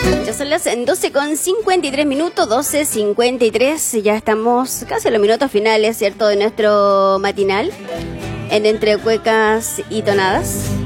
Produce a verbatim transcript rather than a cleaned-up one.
Ya son las doce con cincuenta y tres minutos, doce cincuenta y tres. Ya estamos casi en los minutos finales, ¿cierto?, de nuestro matinal en Entre Cuecas y Tonadas.